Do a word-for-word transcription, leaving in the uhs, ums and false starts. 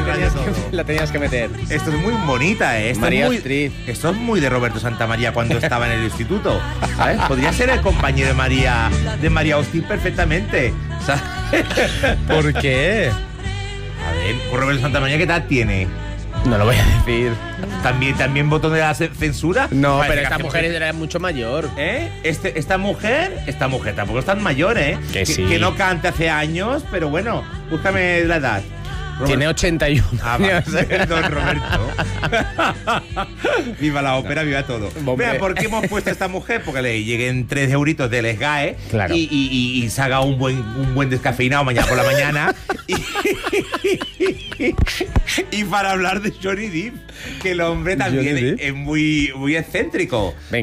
tenías, todo. que, la tenías que meter. Esto es muy bonita, ¿eh? Esto María es muy, Actriz. Esto es muy de Roberto Santamaría cuando estaba en el instituto, ¿sabes? Podría ser el compañero de María, de María Austin perfectamente, ¿sabes? ¿Por qué? A ver, Roberto Santamaría, ¿qué edad tiene? No lo voy a decir. ¿También, también botón de la censura? No, Parece pero que esta hace mujer mucho- era mucho mayor. ¿Eh? Este, esta mujer, esta mujer tampoco es tan mayor, ¿eh? Que sí. que no cante hace años, pero bueno, búscame la edad. Robert- Tiene ochenta y uno Ah, vale. años. Perdón, Roberto. Viva la ópera, viva todo. Hombre. Mira, ¿por qué hemos puesto a esta mujer? Porque le lleguen tres euritos del S G A E Claro. y, y, y, y se haga un buen, un buen descafeinado mañana por la mañana. y, y para hablar de Johnny Depp, que el hombre también Johnny Depp. es muy, muy excéntrico. Venga.